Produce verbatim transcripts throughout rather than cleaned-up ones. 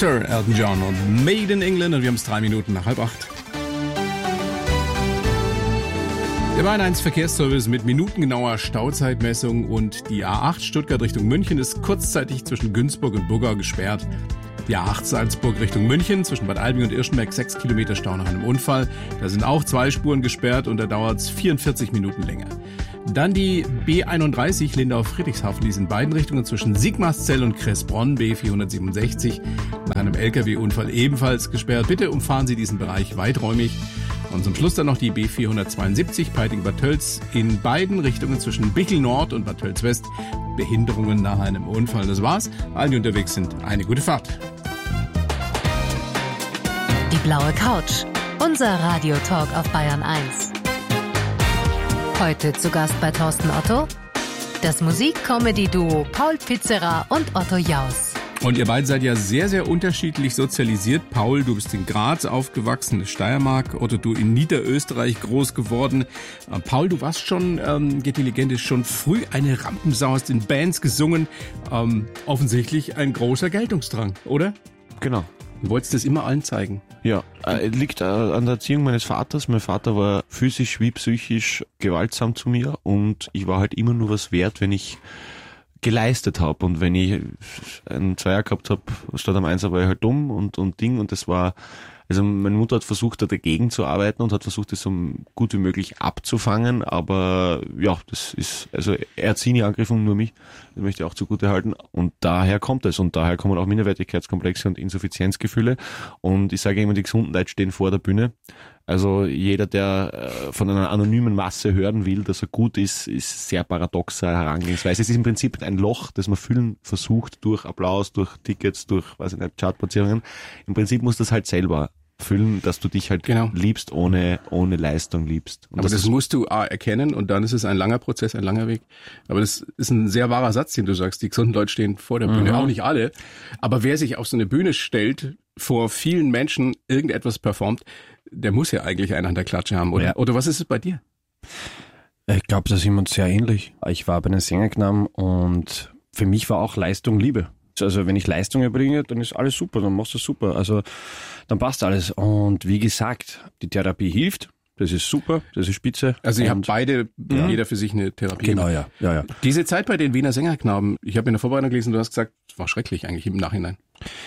Doctor Elton John und Made in England und wir haben es drei Minuten nach halb acht. Der Bayern eins Verkehrsservice mit minutengenauer Stauzeitmessung und die A acht Stuttgart Richtung München ist kurzzeitig zwischen Günzburg und Buggau gesperrt. Die A acht Salzburg Richtung München zwischen Bad Aibling und Irschenberg sechs Kilometer Stau nach einem Unfall. Da sind auch zwei Spuren gesperrt und da dauert es vierundvierzig Minuten länger. Dann die B einunddreißig Lindau-Friedrichshafen, die ist in beiden Richtungen zwischen Sigmarszell und Kressbronn, B vierhundertsiebenundsechzig, nach einem L K W-Unfall ebenfalls gesperrt. Bitte umfahren Sie diesen Bereich weiträumig. Und zum Schluss dann noch die B vierhundertzweiundsiebzig Peiting-Bad Tölz in beiden Richtungen zwischen Bichl Nord und Bad Tölz West. Behinderungen nach einem Unfall. Das war's. Allen, die unterwegs sind, eine gute Fahrt. Die blaue Couch. Unser Radiotalk auf Bayern eins. Heute zu Gast bei Thorsten Otto das Musik-Comedy-Duo Paul Pizzerer und Otto Jaus. Und ihr beiden seid ja sehr, sehr unterschiedlich sozialisiert. Paul, du bist in Graz aufgewachsen, in Steiermark. Otto, du in Niederösterreich groß geworden. Äh, Paul, du warst schon, ähm, geht die Legende, schon früh eine Rampensau, hast in Bands gesungen. Ähm, offensichtlich ein großer Geltungsdrang, oder? Genau. Du wolltest das immer allen zeigen. Ja, äh, liegt äh, an der Erziehung meines Vaters. Mein Vater war physisch wie psychisch gewaltsam zu mir und ich war halt immer nur was wert, wenn ich geleistet habe. Und wenn ich einen Zweier gehabt habe, statt am Einser, war ich halt dumm und, und Ding. Und das war, also meine Mutter hat versucht, da dagegen zu arbeiten und hat versucht, das so gut wie möglich abzufangen. Aber ja, das ist, also er hat sie nie angegriffen, nur mich. Das möchte ich auch zugute halten. Und daher kommt es. Und daher kommen auch Minderwertigkeitskomplexe und Insuffizienzgefühle. Und ich sage immer, die gesunden Leute stehen vor der Bühne. Also jeder, der von einer anonymen Masse hören will, dass er gut ist, ist sehr paradoxer Herangehensweise. Es ist im Prinzip ein Loch, das man füllen versucht durch Applaus, durch Tickets, durch, weiß ich nicht, Chartplatzierungen. Im Prinzip musst du das halt selber füllen, dass du dich halt genau liebst, ohne ohne Leistung liebst. Und aber das, das musst du A, erkennen und dann ist es ein langer Prozess, ein langer Weg. Aber das ist ein sehr wahrer Satz, den du sagst. Die gesunden Leute stehen vor der Bühne, mhm. Auch nicht alle. Aber wer sich auf so eine Bühne stellt, vor vielen Menschen irgendetwas performt, der muss ja eigentlich einen an der Klatsche haben, oder? Ja. Oder was ist es bei dir? Ich glaube, da sind wir uns sehr ähnlich. Ich war bei den Sängerknaben und für mich war auch Leistung Liebe. Also wenn ich Leistung erbringe, dann ist alles super, dann machst du super. Also dann passt alles. Und wie gesagt, die Therapie hilft. Das ist super, das ist spitze. Also ihr habt beide, ja, jeder für sich eine Therapie. Genau, ja. ja, ja. Diese Zeit bei den Wiener Sängerknaben, ich habe in der Vorbereitung gelesen, du hast gesagt, war schrecklich eigentlich im Nachhinein.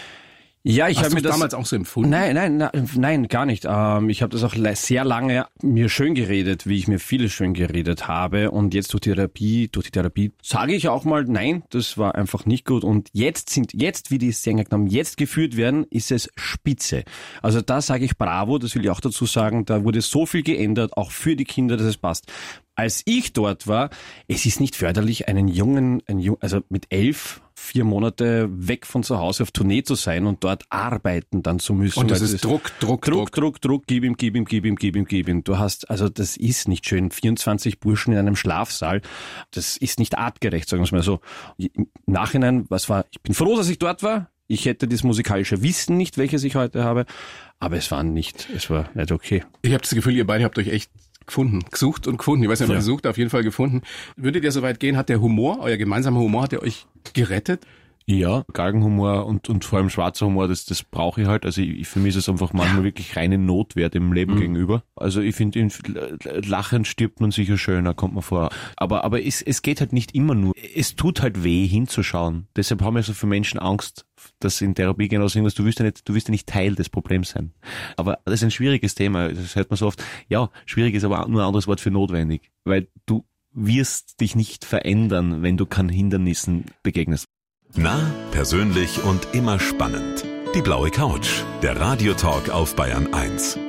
Ja, ich habe mir das damals auch so empfunden. Nein, nein, nein, nein, gar nicht. Ähm, ich habe das auch sehr lange mir schön geredet, wie ich mir vieles schön geredet habe. Und jetzt durch die Therapie, durch die Therapie sage ich auch mal, nein, das war einfach nicht gut. Und jetzt sind, jetzt wie die Sängerknaben jetzt geführt werden, ist es spitze. Also da sage ich bravo, das will ich auch dazu sagen. Da wurde so viel geändert, auch für die Kinder, dass es passt. Als ich dort war, es ist nicht förderlich, einen Jungen, ein Jung, also mit elf, vier Monate weg von zu Hause auf Tournee zu sein und dort arbeiten dann zu müssen. Und das ist Druck, Druck, Druck, Druck, Druck, Druck, gib ihm, gib ihm, gib ihm, gib ihm, gib ihm. Du hast, also das ist nicht schön. vierundzwanzig Burschen in einem Schlafsaal, das ist nicht artgerecht, sagen wir es mal so. Im Nachhinein, was war, ich bin froh, dass ich dort war. Ich hätte das musikalische Wissen nicht, welches ich heute habe, aber es war nicht, es war nicht okay. Ich habe das Gefühl, ihr beide habt euch echt gefunden, gesucht und gefunden. Ich weiß nicht, ob ihr ja. gesucht, auf jeden Fall gefunden. Würdet ihr so weit gehen, hat der Humor, euer gemeinsamer Humor, hat der euch gerettet? Ja, Galgenhumor und und vor allem schwarzer Humor, das das brauche ich halt. Also ich, für mich ist es einfach manchmal wirklich reine Notwehr dem Leben mhm. gegenüber. Also ich finde, lachend stirbt man sicher schöner, kommt man vor. Aber aber es es geht halt nicht immer nur. Es tut halt weh hinzuschauen. Deshalb haben ja so viele Menschen Angst, dass in Therapie genau so irgendwas, du wirst ja nicht, du wirst ja nicht Teil des Problems sein. Aber das ist ein schwieriges Thema. Das hört man so oft. Ja, schwierig ist aber nur ein anderes Wort für notwendig, weil du wirst dich nicht verändern, wenn du keinen Hindernissen begegnest. Nah, persönlich und immer spannend. Die blaue Couch, der Radiotalk auf Bayern eins.